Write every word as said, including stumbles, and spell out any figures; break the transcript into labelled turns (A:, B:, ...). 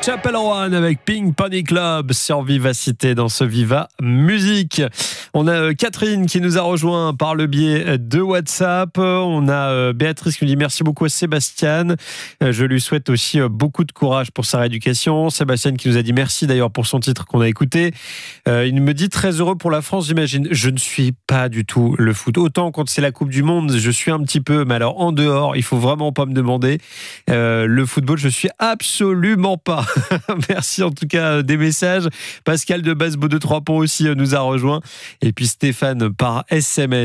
A: Chapel Roan avec Pink Pony Club sur Vivacité dans ce Viva Musique. On a Catherine qui nous a rejoint par le biais de WhatsApp. On a Béatrice qui nous dit merci beaucoup à Sébastien. Je lui souhaite aussi beaucoup de courage pour sa rééducation. Sébastien qui nous a dit merci d'ailleurs pour son titre qu'on a écouté. Il me dit très heureux pour la France, j'imagine. Je ne suis pas du tout le foot. Autant quand c'est la Coupe du Monde, je suis un petit peu, mais alors en dehors, il faut vraiment pas me demander. Euh, le football, je suis absolument pas. Merci en tout cas des messages. Pascal de Basbo de Trois Ponts aussi nous a rejoint. Et puis Stéphane par S M S.